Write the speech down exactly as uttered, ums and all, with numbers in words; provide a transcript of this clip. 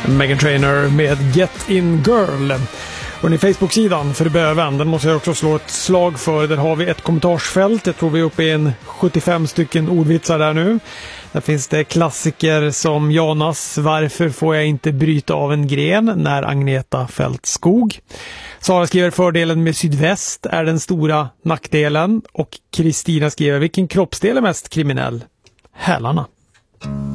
Meghan Trainor med Get In Girl. Och i Facebook-sidan för Böven, den måste jag också slå ett slag för. Där har vi ett kommentarsfält. Jag tror vi är uppe i en sjuttiofem stycken ordvitsar där nu. Där finns det klassiker som Janas, varför får jag inte bryta av en gren när Agneta fällt skog? Sara skriver, fördelen med sydväst är den stora nackdelen. Och Kristina skriver, vilken kroppsdel är mest kriminell? Hälarna.